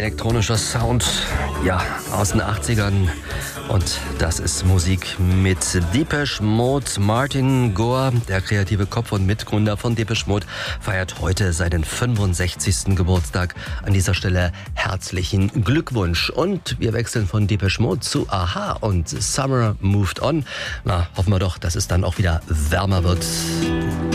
elektronischer Sound, ja, aus den 80ern. Und das ist Musik mit Depeche Mode. Martin Gore, der kreative Kopf und Mitgründer von Depeche Mode, feiert heute seinen 65. Geburtstag. An dieser Stelle herzlichen Glückwunsch. Und wir wechseln von Depeche Mode zu Aha und Summer Moved On. Na, hoffen wir doch, dass es dann auch wieder wärmer wird.